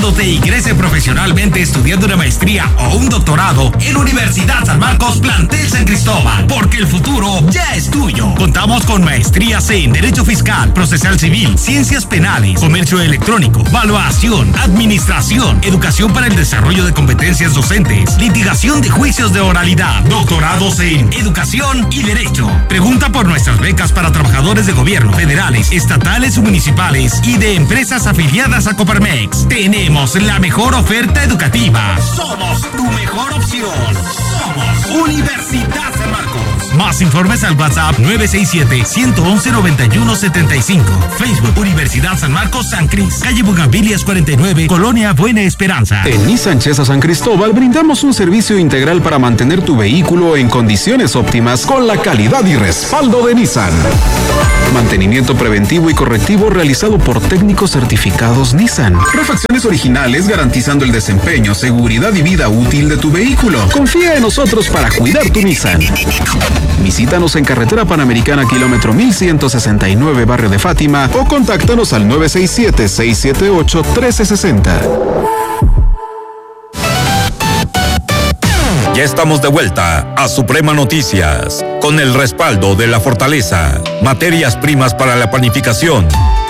Prepárate y crece profesionalmente estudiando una maestría o un doctorado en Universidad San Marcos, Plantel San Cristóbal, porque el futuro ya es tuyo. Contamos con maestrías en Derecho Fiscal, Procesal Civil, Ciencias Penales, Comercio Electrónico, Valuación, Administración, Educación para el Desarrollo de Competencias Docentes, Litigación de Juicios de Oralidad, doctorados en Educación y Derecho. Pregunta por nuestras becas para trabajadores de gobierno, federales, estatales o municipales y de empresas afiliadas a Coparmex. Tenemos la mejor oferta educativa. Somos tu mejor opción. Somos Universidad San Marcos. Más informes al WhatsApp 967-111-9175. Facebook Universidad San Marcos San Cris. Calle Bugambilias 49, Colonia Buena Esperanza. En Nissan Chesa San Cristóbal brindamos un servicio integral para mantener tu vehículo en condiciones óptimas con la calidad y respaldo de Nissan. Mantenimiento preventivo y correctivo realizado por técnicos certificados Nissan. Refacciones originales garantizando el desempeño, seguridad y vida útil de tu vehículo. Confía en nosotros para cuidar tu Nissan. Visítanos en Carretera Panamericana, kilómetro 1169, Barrio de Fátima, o contáctanos al 967-678-1360. Ya estamos de vuelta a Suprema Noticias, con el respaldo de La Fortaleza, materias primas para la panificación.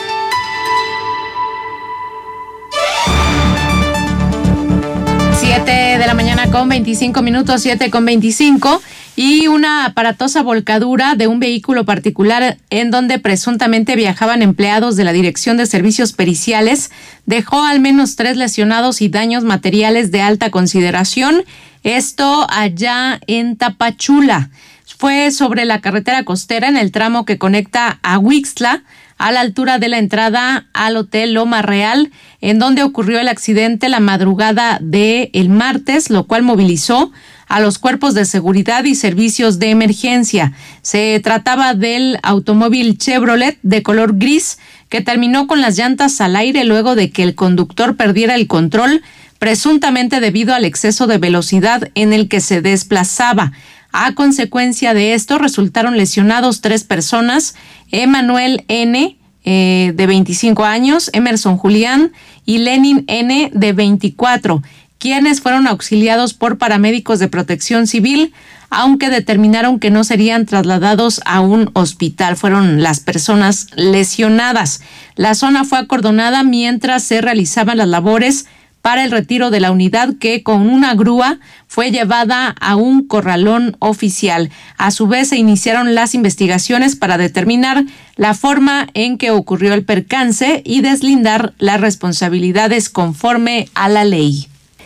De la mañana con 25 minutos, 7:25, y una aparatosa volcadura de un vehículo particular en donde presuntamente viajaban empleados de la Dirección de Servicios Periciales dejó al menos 3 lesionados y daños materiales de alta consideración. Esto allá en Tapachula. Fue sobre la carretera costera en el tramo que conecta a Huixtla, a la altura de la entrada al Hotel Loma Real, en donde ocurrió el accidente la madrugada del martes, lo cual movilizó a los cuerpos de seguridad y servicios de emergencia. Se trataba del automóvil Chevrolet de color gris que terminó con las llantas al aire luego de que el conductor perdiera el control, presuntamente debido al exceso de velocidad en el que se desplazaba. A consecuencia de esto resultaron lesionados 3 personas: Emanuel N., de 25 años, Emerson Julián y Lenin N., de 24, quienes fueron auxiliados por paramédicos de Protección Civil, aunque determinaron que no serían trasladados a un hospital. Fueron las personas lesionadas. La zona fue acordonada mientras se realizaban las labores para el retiro de la unidad, que con una grúa fue llevada a un corralón oficial. A su vez, se iniciaron las investigaciones para determinar la forma en que ocurrió el percance y deslindar las responsabilidades conforme a la ley.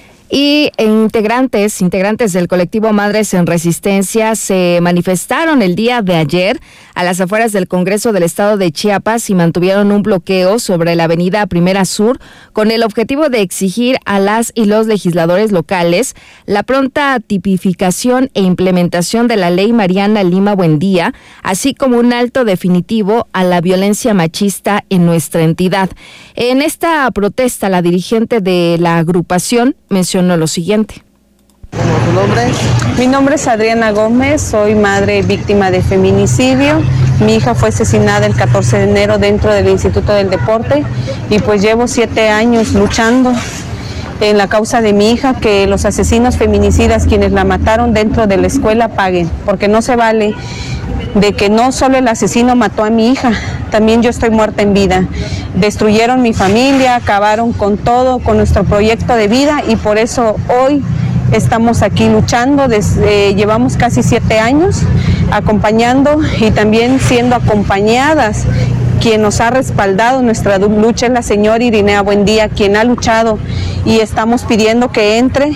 Y integrantes del colectivo Madres en Resistencia se manifestaron el día de ayer a las afueras del Congreso del Estado de Chiapas y mantuvieron un bloqueo sobre la avenida Primera Sur con el objetivo de exigir a las y los legisladores locales la pronta tipificación e implementación de la ley Mariana Lima Buendía, así como un alto definitivo a la violencia machista en nuestra entidad. En esta protesta, la dirigente de la agrupación mencionó lo siguiente. ¿Tu nombre? Mi nombre es Adriana Gómez, soy madre víctima de feminicidio. Mi hija fue asesinada el 14 de enero dentro del Instituto del Deporte y pues llevo 7 años luchando en la causa de mi hija, que los asesinos feminicidas, quienes la mataron dentro de la escuela, paguen, porque no se vale de que no solo el asesino mató a mi hija, también yo estoy muerta en vida. Destruyeron mi familia, acabaron con todo, con nuestro proyecto de vida, y por eso hoy estamos aquí luchando. Llevamos casi 7 años acompañando y también siendo acompañadas. Quien nos ha respaldado nuestra lucha es la señora Irinea Buendía, quien ha luchado, y estamos pidiendo que entre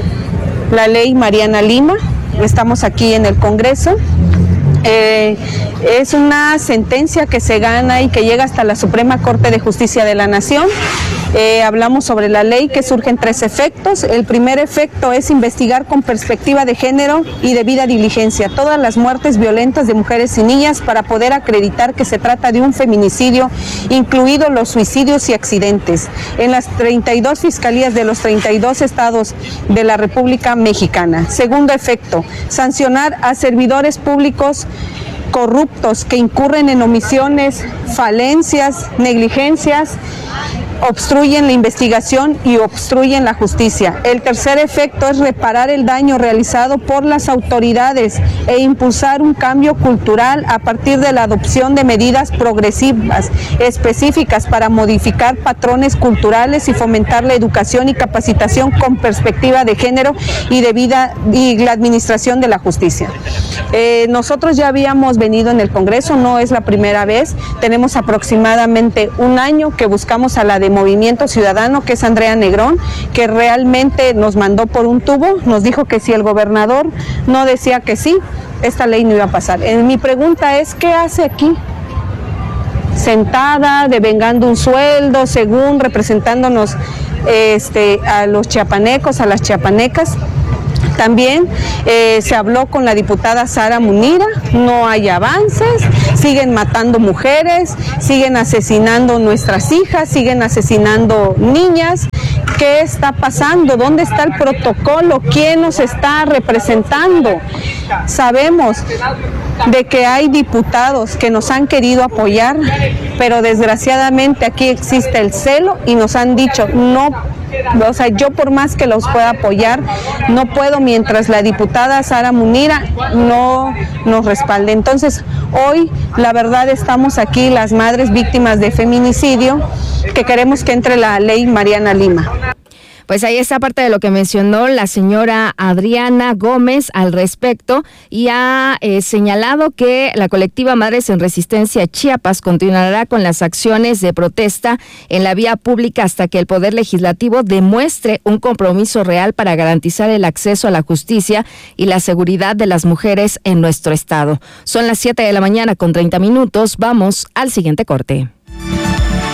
la ley Mariana Lima. Estamos aquí en el Congreso. Es una sentencia que se gana y que llega hasta la Suprema Corte de Justicia de la Nación. Hablamos sobre la ley, que surgen 3 efectos. El primer efecto es investigar con perspectiva de género y debida diligencia todas las muertes violentas de mujeres y niñas para poder acreditar que se trata de un feminicidio, incluidos los suicidios y accidentes, en las 32 fiscalías de los 32 estados de la República Mexicana. Segundo efecto, sancionar a servidores públicos corruptos que incurren en omisiones, falencias, negligencias obstruyen la investigación y obstruyen la justicia. El tercer efecto es reparar el daño realizado por las autoridades e impulsar un cambio cultural a partir de la adopción de medidas progresivas, específicas para modificar patrones culturales y fomentar la educación y capacitación con perspectiva de género y de vida y la administración de la justicia. Nosotros ya habíamos venido en el Congreso, no es la primera vez, tenemos aproximadamente un año que buscamos a la de Movimiento Ciudadano, que es Andrea Negrón, que realmente nos mandó por un tubo, nos dijo que si el gobernador no decía que sí, esta ley no iba a pasar. Mi pregunta es, ¿qué hace aquí? Sentada, devengando un sueldo, según representándonos a los chiapanecos, a las chiapanecas. También se habló con la diputada Sara Munira, no hay avances, siguen matando mujeres, siguen asesinando nuestras hijas, siguen asesinando niñas. ¿Qué está pasando? ¿Dónde está el protocolo? ¿Quién nos está representando? Sabemos de que hay diputados que nos han querido apoyar, pero desgraciadamente aquí existe el celo y nos han dicho no. O sea, yo por más que los pueda apoyar, no puedo mientras la diputada Sara Munira no nos respalde. Entonces, hoy, la verdad, estamos aquí las madres víctimas de feminicidio, que queremos que entre la ley Mariana Lima. Pues ahí está parte de lo que mencionó la señora Adriana Gómez al respecto y ha señalado que la colectiva Madres en Resistencia Chiapas continuará con las acciones de protesta en la vía pública hasta que el Poder Legislativo demuestre un compromiso real para garantizar el acceso a la justicia y la seguridad de las mujeres en nuestro estado. Son las 7:30 a.m. Vamos al siguiente corte.